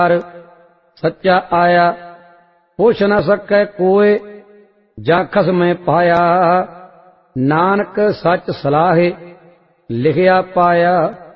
सच्चा आया पुछ न सकै कोय, जा खसमें पाया। नानक सच सलाहे लिखिया पाया।